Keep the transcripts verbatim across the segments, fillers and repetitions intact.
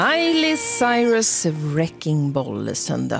Miley Cyrus Wrecking Ball,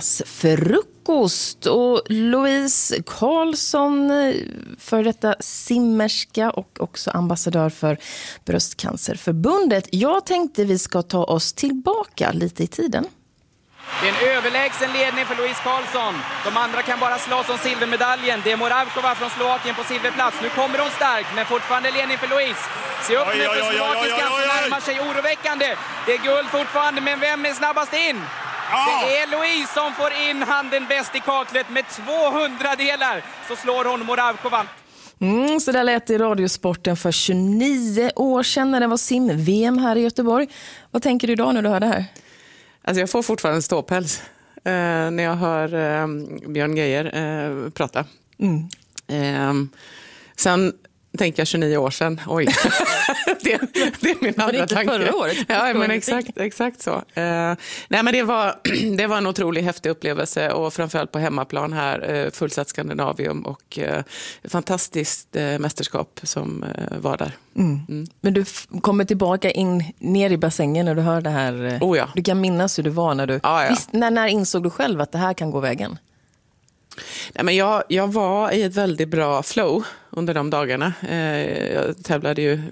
söndagsfrukost. Och Louise Karlsson, för detta simmerska och också ambassadör för Bröstcancerförbundet. Jag tänkte vi ska ta oss tillbaka lite i tiden. Det är en överlägsen ledning för Louise Karlsson. De andra kan bara slåss om silvermedaljen. Det är Moravkova från Slovakien på silverplats. Nu kommer hon stark, men fortfarande ledning för Louise. Se upp nu för slovakiska som närmar sig oroväckande. Det är guld fortfarande, men vem är snabbast in? Det är Louise som får in handen bäst i kaklet med tvåhundra delar. Så slår hon Moravkova. Mm, så där lät det i Radiosporten för tjugonio år sedan när det var sim-V M här i Göteborg. Vad tänker du idag när du hör det här? Alltså jag får fortfarande ståpäls eh, när jag hör eh, Björn Geijer eh, prata. Mm. Eh, sen tänker jag tjugonio år sedan. Oj, det, det är min andra tanke. Förra året? Ja, men exakt, exakt så. Eh, nej, men det var, det var en otroligt häftig upplevelse och framförallt på hemmaplan här. Eh, fullsatt Skandinavium och eh, fantastiskt eh, mästerskap som eh, var där. Mm. Mm. Men du f- kommer tillbaka in ner i bassängen när du hör det här. Oh ja. Du kan minnas hur du var när du... Ah, ja. Visst, när, när insåg du själv att det här kan gå vägen? Nej, men jag, jag var i ett väldigt bra flow under de dagarna. Eh, jag tävlade ju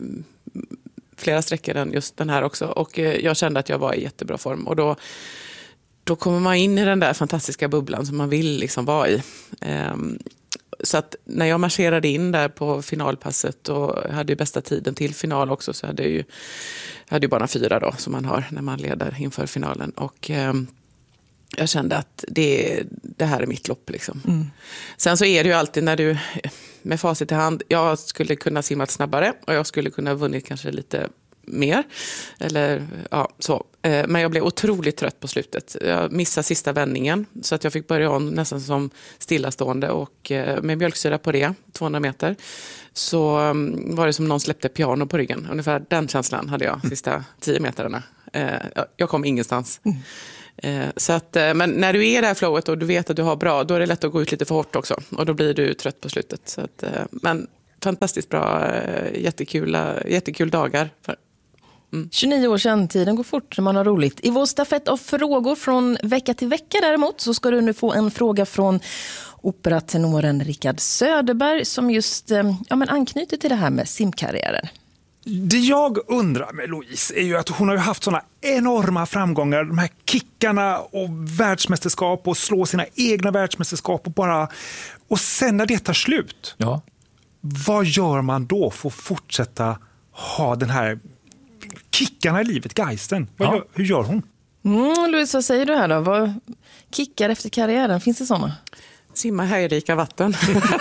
flera sträckor än just den här också. Och eh, jag kände att jag var i jättebra form. Och då, då kommer man in i den där fantastiska bubblan som man vill liksom vara i. Eh, så att när jag marscherade in där på finalpasset och hade ju bästa tiden till final också, så hade jag ju, hade ju bara fyra då som man har när man leder inför finalen. Och... Eh, jag kände att det, det här är mitt lopp. Liksom. Mm. Sen så är det ju alltid när du, med facit i hand, jag skulle kunna simmat snabbare och jag skulle kunna ha vunnit kanske lite mer. Eller, ja, så. Men jag blev otroligt trött på slutet. Jag missade sista vändningen så att jag fick börja om nästan som stillastående och med mjölksyra på det, tvåhundra meter. Så var det som någon släppte piano på ryggen. Ungefär den känslan hade jag sista tio meterna. Jag kom ingenstans. Mm. Så att, men när du är i det här flowet och du vet att du har bra, då är det lätt att gå ut lite för hårt också. Och då blir du trött på slutet. Så att, men fantastiskt bra, jättekul, jättekul dagar. Mm. tjugonio år sedan, tiden går fort när man har roligt. I vår stafett av frågor från vecka till vecka däremot så ska du nu få en fråga från operatenoren Rickard Söderberg som just ja, men anknyter till det här med simkarriären. Det jag undrar med Louise är ju att hon har ju haft såna enorma framgångar, de här kickarna och världsmästerskap och slå sina egna världsmästerskap och bara, och sen när det tar slut, ja. Vad gör man då för att fortsätta ha den här kickarna i livet, geisten? Ja. Gör, hur gör hon? Mm, Louise, vad säger du här då? Vad kickar efter karriären? Finns det såna? Simma höjrika vatten.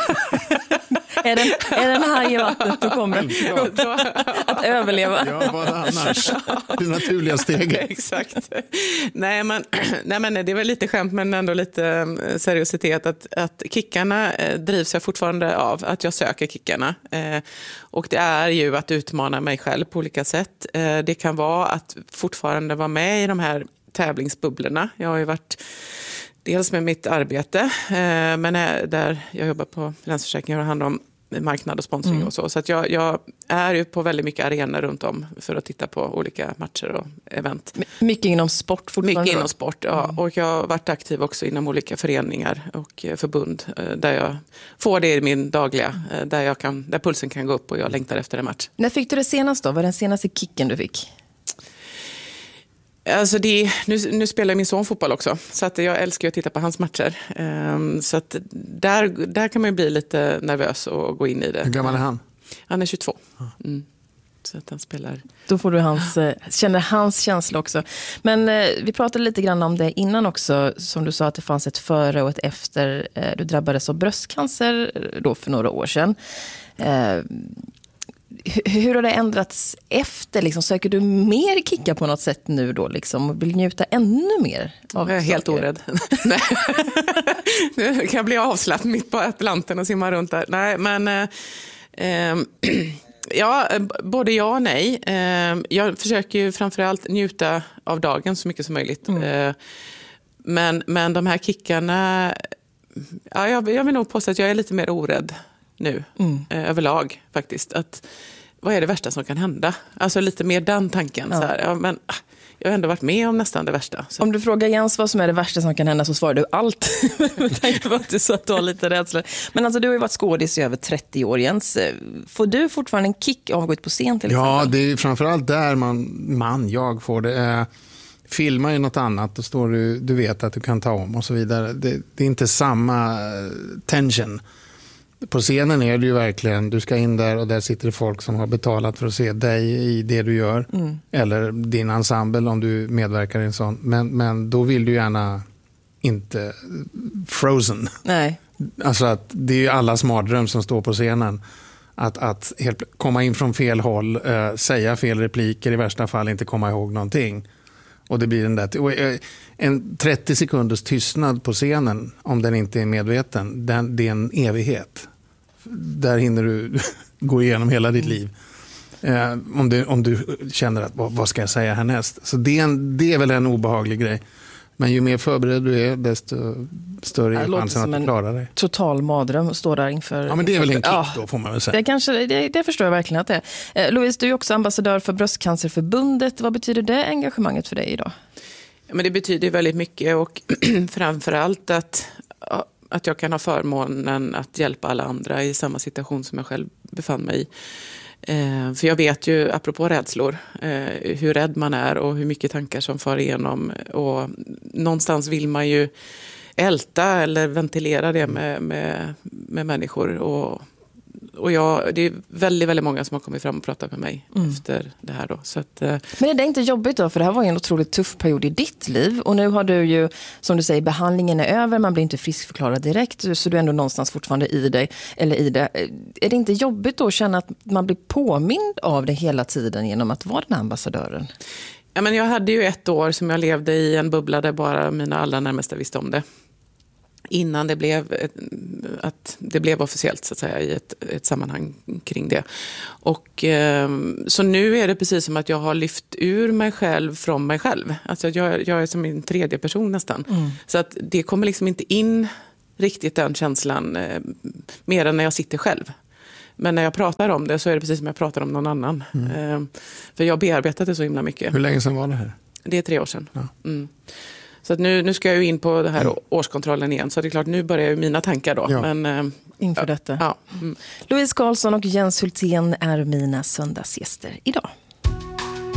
Är den, är den här i vattnet då kommer att överleva? Ja, vad annars? Det naturliga steget. Exakt. Nej men, nej, men det är väl lite skämt men ändå lite seriositet. Att, att kickarna drivs jag fortfarande av. Att jag söker kickarna. Eh, och det är ju att utmana mig själv på olika sätt. Eh, det kan vara att fortfarande vara med i de här tävlingsbubblorna. Jag har ju varit... Dels med mitt arbete, eh, men där jag jobbar på Länsförsäkringar och handlar om marknad och sponsring mm. och så. Så att jag, jag är ju på väldigt mycket arenor runt om för att titta på olika matcher och event. Mycket inom sport fortfarande? Mycket inom sport, ja. Mm. Och jag har varit aktiv också inom olika föreningar och förbund där jag får det i min dagliga, där, jag kan, där pulsen kan gå upp och jag längtar efter en match. När fick du det senast då? Vad var den senaste kicken du fick? Alltså det, nu, nu spelar min son fotboll också, så att jag älskar att titta på hans matcher. Um, så att där, där kan man ju bli lite nervös och gå in i det. Hur gammal är han? Han är tjugotvå. Mm. Så att han spelar. Då får du hans, känner hans känsla också. Men eh, vi pratade lite grann om det innan också, som du sa att det fanns ett före och ett efter. Eh, du drabbades av bröstcancer då för några år sedan. Eh, Hur har det ändrats efter? Liksom, söker du mer kicka på något sätt nu då? Liksom, och vill njuta ännu mer av Jag är helt orädd. Nej. Nu kan jag bli avslappnad mitt på Atlanten och simma runt där. Nej, men... Eh, eh, ja, både ja och nej. Eh, jag försöker ju framförallt njuta av dagen så mycket som möjligt. Mm. Eh, men, men de här kickarna... Ja, jag, jag vill nog påstå att jag är lite mer orädd nu mm. eh, överlag faktiskt. Att, vad är det värsta som kan hända? Alltså lite mer den tanken. Ja. Så här, ja, men, jag har ändå varit med om nästan det värsta. Så. Om du frågar Jens vad som är det värsta som kan hända så svarar du allt. Med tanke på att du sa att du har lite rädsla. Men alltså du har ju varit skådis i över trettio år, Jens. Får du fortfarande en kick av att gå ut på scen till exempel? Ja, det är framförallt där man, man jag får det. Eh, filma ju något annat, då står du, du vet att du kan ta om och så vidare. Det, det är inte samma tension. På scenen är det ju verkligen, du ska in där och där sitter det folk som har betalat för att se dig i det du gör. Mm. Eller din ensemble om du medverkar i en sån. Men, men då vill du gärna inte frozen. Nej. Alltså att det är ju allas mardröm som står på scenen. Att, att helt, komma in från fel håll, äh, säga fel repliker, i värsta fall inte komma ihåg någonting. Och det blir den där, och, äh, en trettio sekunders tystnad på scenen, om den inte är medveten, den, det är en evighet. Där hinner du gå igenom hela ditt liv. Eh, om, du, om du känner att vad, vad ska jag säga härnäst. Så det är, en, det är väl en obehaglig grej. Men ju mer förberedd du är, desto större är chansen att du klarar dig. Total madröm står där inför... Ja, men det är väl en kick då, får man väl säga. Det, kanske, det, det förstår jag verkligen att det är. Eh, Louise, du är också ambassadör för Bröstcancerförbundet. Vad betyder det engagemanget för dig idag? Ja, men det betyder väldigt mycket, och framförallt att, att jag kan ha förmånen att hjälpa alla andra i samma situation som jag själv befann mig i. Eh, för jag vet ju, apropå rädslor, eh, hur rädd man är och hur mycket tankar som far igenom. Och någonstans vill man ju älta eller ventilera det med, med, med människor. Och, och jag, det är väldigt, väldigt många som har kommit fram och pratat med mig mm. efter det här. Då. Så att, eh. Men är det inte jobbigt då? För det här var ju en otroligt tuff period i ditt liv. Och nu har du ju, som du säger, behandlingen är över. Man blir inte friskförklarad direkt. Så du är ändå någonstans fortfarande i dig. Eller i det. Är det inte jobbigt då att känna att man blir påmind av det hela tiden genom att vara den här ambassadören? Ja, men jag hade ju ett år som jag levde i en bubbla där bara mina allra närmaste visste om det. Innan det blev, att det blev officiellt så att säga, i ett, ett sammanhang kring det. Och, eh, så nu är det precis som att jag har lyft ur mig själv från mig själv. Alltså jag, jag är som en tredje person nästan. Mm. Så att det kommer liksom inte in riktigt den känslan eh, mer än när jag sitter själv. Men när jag pratar om det så är det precis som jag pratar om någon annan. Mm. Eh, för jag har bearbetat det så himla mycket. Hur länge sedan var det här? Det är tre år sedan. Ja. Mm. Så att nu, nu ska jag ju in på det här mm. årskontrollen igen. Så det är klart, nu börjar ju mina tankar då. Ja. Men, eh, inför ja, detta. Ja. Mm. Louise Karlsson och Jens Hultén är mina söndagsgäster idag.